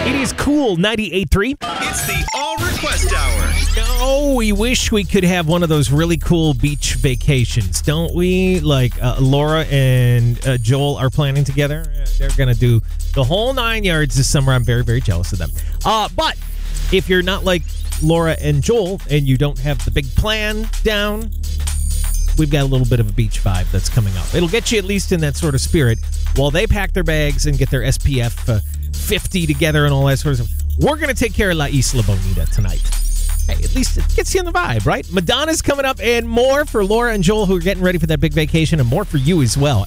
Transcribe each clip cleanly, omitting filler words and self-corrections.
It is Cool 98.3. It's the All Request Hour. Oh, we wish we could have one of those really cool beach vacations, don't we? Like Laura and Joel are planning together. They're going to do the whole 9 yards this summer. I'm very, very jealous of them. But if you're not like Laura and Joel and you don't have the big plan down, we've got a little bit of a beach vibe that's coming up. It'll get you at least in that sort of spirit while they pack their bags and get their SPF 50 together and all that sort of stuff. We're going to take care of La Isla Bonita tonight. Hey, at least it gets you in the vibe, right? Madonna's coming up and more for Laura and Joel who are getting ready for that big vacation, and more for you as well.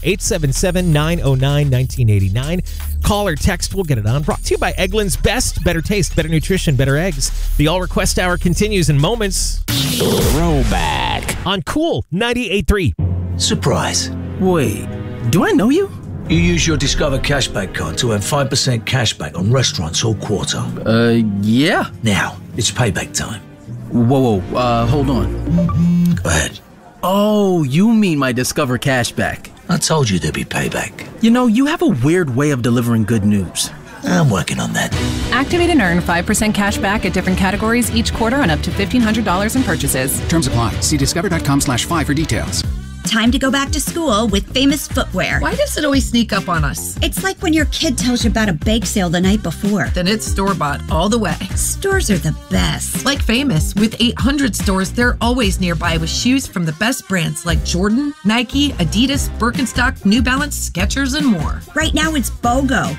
877-909-1989. Call or text. We'll get it on. Brought to you by Eggland's Best. Better taste, better nutrition, better eggs. The All Request Hour continues in moments. Throwback. On Cool 98.3. Surprise. Wait, do I know you? You use your Discover Cashback card to earn 5% cashback on restaurants all quarter. Yeah. Now, it's payback time. Whoa, hold on. Go ahead. Oh, you mean my Discover Cashback. I told you there'd be payback. You know, you have a weird way of delivering good news. I'm working on that. Activate and earn 5% cash back at different categories each quarter on up to $1,500 in purchases. Terms apply. See discover.com/5 for details. Time to go back to school with Famous Footwear. Why does it always sneak up on us? It's like when your kid tells you about a bake sale the night before. Then it's store-bought all the way. Stores are the best. Like Famous, with 800 stores, they're always nearby with shoes from the best brands like Jordan, Nike, Adidas, Birkenstock, New Balance, Skechers, and more. Right now it's BOGO.